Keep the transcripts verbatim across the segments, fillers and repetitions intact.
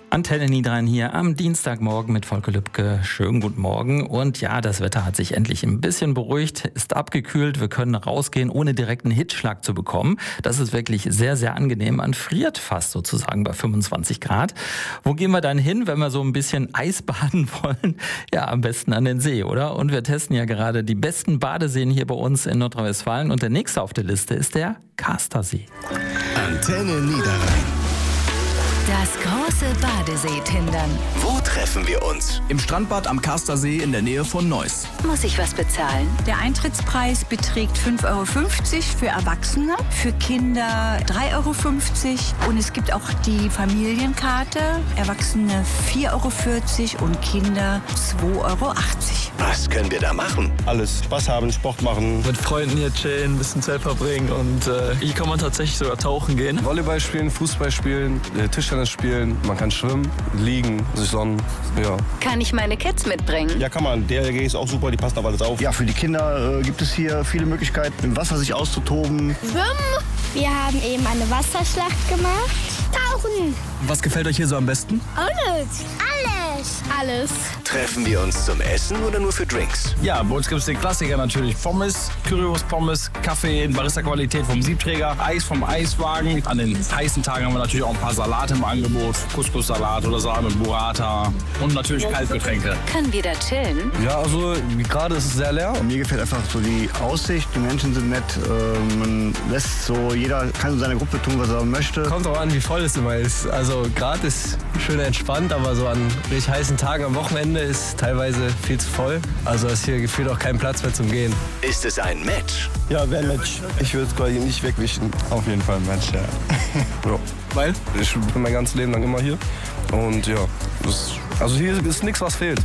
Antenne Niederrhein hier am Dienstagmorgen mit Volker Lübke. Schönen guten Morgen. Und ja, das Wetter hat sich endlich ein bisschen beruhigt, ist abgekühlt. Wir können rausgehen, ohne direkt einen Hitzschlag zu bekommen. Das ist wirklich sehr, sehr angenehm. Man friert fast sozusagen bei fünfundzwanzig Grad. Wo gehen wir dann hin, wenn wir so ein bisschen Eis baden wollen? Ja, am besten an den See, oder? Und wir testen ja gerade die besten Badeseen hier bei uns in Nordrhein-Westfalen. Und der nächste auf der Liste ist der Kastersee. Antenne Niederrhein. Das große Badesee-Tindern. Wo treffen wir uns? Im Strandbad am Kastersee in der Nähe von Neuss. Muss ich was bezahlen? Der Eintrittspreis beträgt fünf Euro fünfzig für Erwachsene, für Kinder drei Euro fünfzig und es gibt auch die Familienkarte, Erwachsene vier Euro vierzig und Kinder zwei Euro achtzig. Was können wir da machen? Alles. Spaß haben, Sport machen. Mit Freunden hier chillen, ein bisschen Zeit verbringen und äh, hier kann man tatsächlich sogar tauchen gehen. Volleyball spielen, Fußball spielen, Tischtennis spielen, man kann schwimmen, liegen, sich sonnen, ja. Kann ich meine Kids mitbringen? Ja, kann man. D L G ist auch super, die passen auf alles auf. Ja, für die Kinder äh, gibt es hier viele Möglichkeiten, im Wasser sich auszutoben. Schwimmen. Wir haben eben eine Wasserschlacht gemacht. Tauchen. Was gefällt euch hier so am besten? Alles. Alles. Alles. Treffen wir uns zum Essen oder nur für Drinks? Ja, bei uns gibt es den Klassiker natürlich. Pommes, Currywurst Pommes, Kaffee in Barista-Qualität vom Siebträger, Eis vom Eiswagen. An den heißen Tagen haben wir natürlich auch ein paar Salate im Angebot. Couscous-Salat oder Salat mit Burrata und natürlich Kaltgetränke. Können wir da chillen? Ja, also gerade ist es sehr leer. Mir gefällt einfach so die Aussicht, die Menschen sind nett, äh, man lässt so, jeder kann in seiner Gruppe tun, was er möchte. Kommt auch an, wie voll es immer ist. Also gerade ist schön entspannt, aber so an richtig heißen Tagen am Wochenende ist teilweise viel zu voll. Also ist hier gefühlt auch kein Platz mehr zum Gehen. Ist es ein Match? Ja, wäre ein Match. Ich würde es quasi nicht wegwischen. Auf jeden Fall ein Match, ja. Ja. Weil? Ich bin mein ganzes Leben lang immer hier. Und ja, das, also hier ist nichts, was fehlt.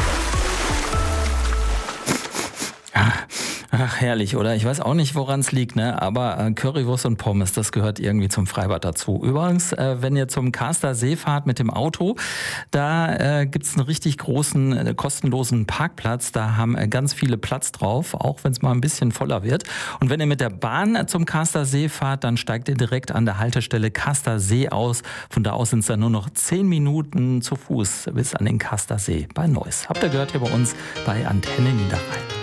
Ach, herrlich, oder? Ich weiß auch nicht, woran es liegt, ne? Aber äh, Currywurst und Pommes, das gehört irgendwie zum Freibad dazu. Übrigens, äh, wenn ihr zum Kastersee fahrt mit dem Auto, da äh, gibt's einen richtig großen, äh, kostenlosen Parkplatz. Da haben äh, ganz viele Platz drauf, auch wenn es mal ein bisschen voller wird. Und wenn ihr mit der Bahn äh, zum Kastersee fahrt, dann steigt ihr direkt an der Haltestelle Kastersee aus. Von da aus sind es dann nur noch zehn Minuten zu Fuß bis an den Kastersee bei Neuss. Habt ihr gehört hier bei uns bei Antenne Niederrhein.